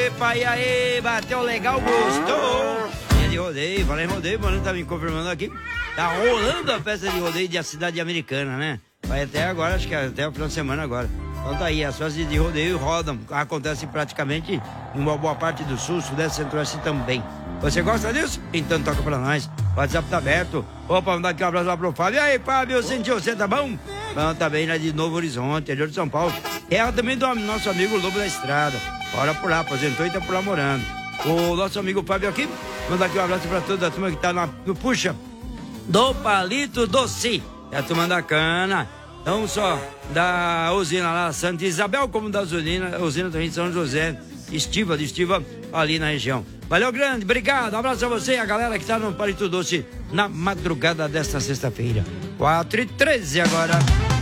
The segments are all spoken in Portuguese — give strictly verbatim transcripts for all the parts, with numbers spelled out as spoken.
Epa, e aí, bateu legal, gostou? Dia de rodeio, falei em rodeio, mano, tá me confirmando aqui. Tá rolando a festa de rodeio da cidade americana, né? Vai até agora, acho que até o final de semana agora. Então tá aí, as festas de rodeio rodam, acontecem praticamente em uma boa parte do sul, sudeste, centro-oeste também. Você gosta disso? Então toca pra nós. O WhatsApp tá aberto. Opa, vamos dar aqui um abraço lá pro Fábio. E aí, Fábio, sentiu? Você tá bom? Bom, tá bem lá de Novo Horizonte, interior de São Paulo. É também do nosso amigo Lobo da Estrada. Bora por lá, aposentou e tá por lá morando. O nosso amigo Fábio aqui, manda aqui um abraço pra toda a turma que tá na, no puxa do Palito Doce. É a turma da cana. Não só da usina lá, Santa Isabel, como da usina, usina também de São José, Estiva, de Estiva, ali na região. Valeu, grande, obrigado, um abraço a você e a galera que tá no Palito Doce na madrugada desta sexta-feira. quatro e treze agora.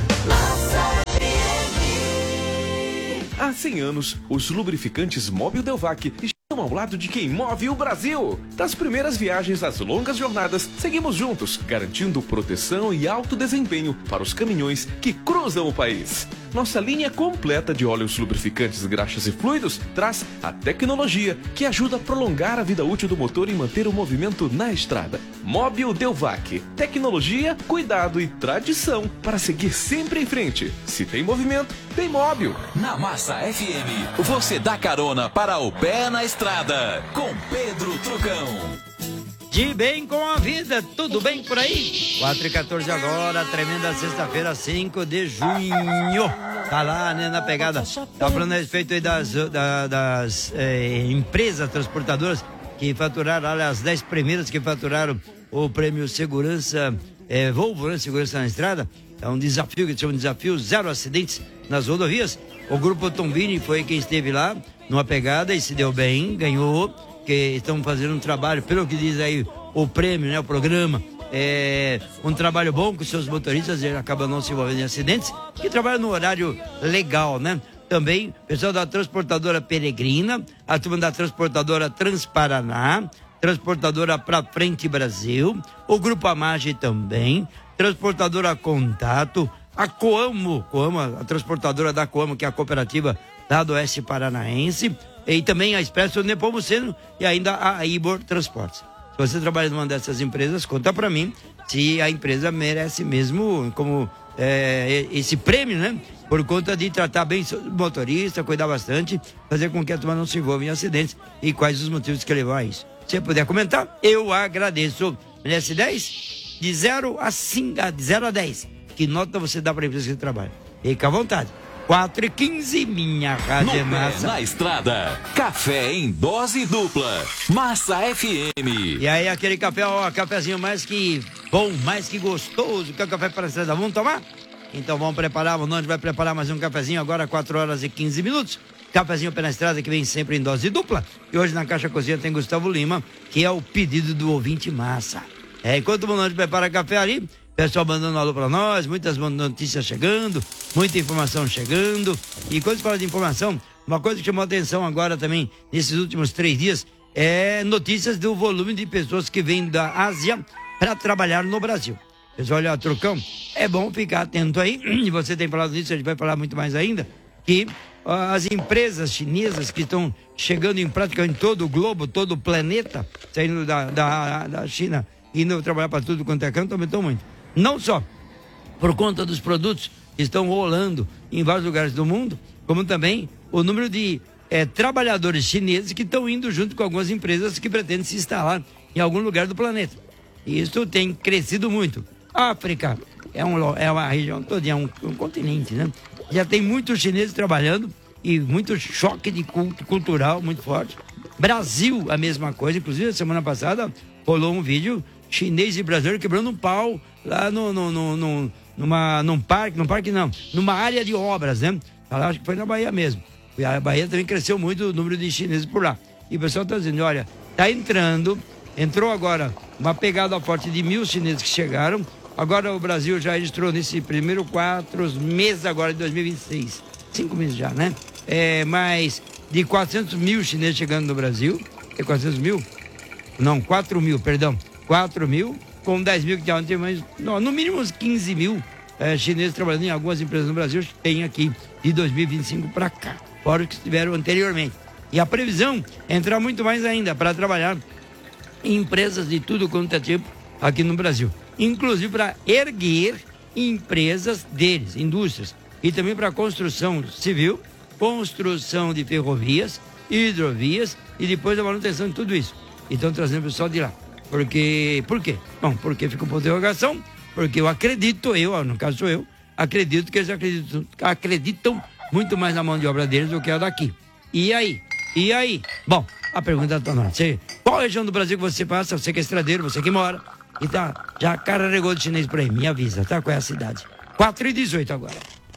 Há cem anos, os lubrificantes Mobil Delvac estão ao lado de quem move o Brasil. Das primeiras viagens às longas jornadas, seguimos juntos, garantindo proteção e alto desempenho para os caminhões que cruzam o país. Nossa linha completa de óleos lubrificantes, graxas e fluidos traz a tecnologia que ajuda a prolongar a vida útil do motor e manter o movimento na estrada. Mobil Delvac. Tecnologia, cuidado e tradição para seguir sempre em frente. Se tem movimento, tem Mobil. Na Massa F M, você dá carona para o pé na estrada com Pedro Trucão. De bem com a vida, tudo bem por aí? quatro e quatorze agora, tremenda sexta-feira, cinco de junho. Tá lá, né, na pegada. Tá falando a respeito aí das, da, das é, empresas transportadoras que faturaram, olha, as dez primeiras que faturaram o prêmio Segurança, é, Volvo, né, Segurança na Estrada. É um desafio, que se chama desafio, zero acidentes nas rodovias. O grupo Tombini foi quem esteve lá, numa pegada e se deu bem, ganhou. Que estão fazendo um trabalho, pelo que diz aí o prêmio, né, o programa, é um trabalho bom com seus motoristas, eles acabam não se envolvendo em acidentes, que trabalham no horário legal, né? Também, pessoal da transportadora Peregrina, a turma da transportadora Transparaná, transportadora Pra Frente Brasil, o Grupo Amage também, transportadora Contato, a Coamo, Coamo, a transportadora da Coamo, que é a cooperativa lá do Oeste Paranaense, e também a Expresso Nepomuceno e ainda a Ibor Transportes. Se você trabalha numa dessas empresas, conta pra mim se a empresa merece mesmo como é, esse prêmio, né? Por conta de tratar bem o motorista, cuidar bastante, fazer com que a turma não se envolva em acidentes e quais os motivos que levam a isso. Se você puder comentar, eu agradeço. Merece dez? De zero a cinco, de zero a dez. Que nota você dá pra empresa que você trabalha? Fica à vontade. quatro e quinze, minha rádio é massa. Na estrada, café em dose dupla. Massa F M. E aí, aquele café, ó, cafezinho mais que bom, mais que gostoso, que é o café para a estrada. Vamos tomar? Então vamos preparar, o Nando vai preparar mais um cafezinho agora, quatro horas e quinze minutos. Cafezinho pela estrada que vem sempre em dose dupla. E hoje na Caixa Cozinha tem Gustavo Lima, que é o pedido do ouvinte massa. É, enquanto o Nando prepara café ali, pessoal mandando um alô pra nós, muitas notícias chegando, muita informação chegando. E quando se fala de informação, uma coisa que chamou a atenção agora também, nesses últimos três dias, é notícias do volume de pessoas que vêm da Ásia para trabalhar no Brasil. Pessoal, olha, Trucão, é bom ficar atento aí, e você tem falado disso, a gente vai falar muito mais ainda, que uh, as empresas chinesas que estão chegando em praticamente todo o globo, todo o planeta, saindo da, da, da China, indo trabalhar para tudo quanto é canto, aumentou muito. Não só por conta dos produtos que estão rolando em vários lugares do mundo, como também o número de é, trabalhadores chineses que estão indo junto com algumas empresas que pretendem se instalar em algum lugar do planeta. E isso tem crescido muito. A África é, um, é uma região toda, é um, um continente, né? Já tem muitos chineses trabalhando e muito choque de culto, cultural muito forte. Brasil, a mesma coisa. Inclusive, semana passada rolou um vídeo chinês e brasileiro quebrando um pau lá no, no, no, no, numa, num parque, num parque não, numa área de obras, né? Acho que foi na Bahia mesmo. E a Bahia também cresceu muito o número de chineses por lá. E o pessoal está dizendo, olha, tá entrando, entrou agora uma pegada forte de mil chineses que chegaram. Agora o Brasil já registrou nesse primeiro quatro meses agora de dois mil e vinte e seis. Cinco meses já, né? É, mais de quatrocentos mil chineses chegando no Brasil. É quatrocentos mil? Não, quatro mil, perdão. quatro mil, com dez mil que já tem mais, não, no mínimo uns quinze mil é, chineses trabalhando em algumas empresas no Brasil, tem aqui de dois mil e vinte e cinco para cá, fora os que estiveram anteriormente. E a previsão é entrar muito mais ainda para trabalhar em empresas de tudo quanto é tipo aqui no Brasil. Inclusive para erguer empresas deles, indústrias. E também para construção civil, construção de ferrovias, hidrovias e depois a manutenção de tudo isso. E estão trazendo o pessoal de lá. Porque, por quê? Bom, porque fica por interrogação, porque eu acredito, eu, no caso sou eu, acredito que eles acreditam, acreditam muito mais na mão de obra deles do que a daqui. E aí? E aí? Bom, a pergunta está na você. Qual região do Brasil que você passa? Você que é estradeiro, você que mora. E tá, já carregou de chinês por aí. Me avisa, tá? Qual é a cidade? quatro e dezoito agora.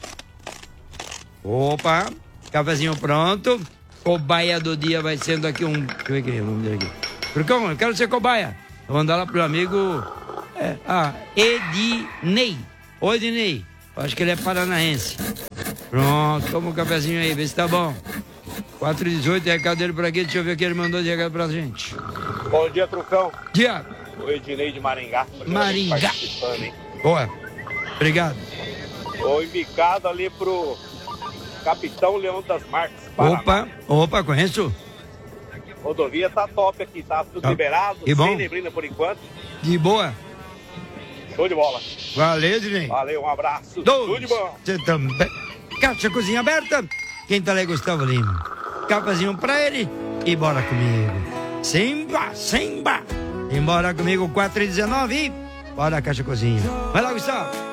Opa, cafezinho pronto. Cobaia do dia vai sendo aqui um... Deixa eu ver aqui o nome dele aqui. Trucão, eu quero ser cobaia. Eu vou mandar lá pro amigo... É, ah, Ednei. Oi, Ednei. Acho que ele é paranaense. Pronto, toma um cafezinho aí, vê se tá bom. quatro e dezoito, recado dele por aqui. Deixa eu ver o que ele mandou de recado pra gente. Bom dia, Trucão. Dia. O Ednei de Maringá. Maringá. Boa. Obrigado. Tô embicado ali pro Capitão Leão das Marques. Paraná. Opa, opa, conheço. Rodovia tá top aqui, tá tudo Tá. liberado. Que bom. Sem neblina por enquanto. De boa. Show de bola. Valeu, Ednei. Valeu, um abraço. Dois. Tudo de bom. Você também. Caixa Cozinha Aberta. Quem tá lá é Gustavo Lima. Cafezinho pra ele e bora comigo. Simba, simba. Embora comigo, quatro e dezenove. Bora, Caixa Cozinha. Vai lá, Gustavo.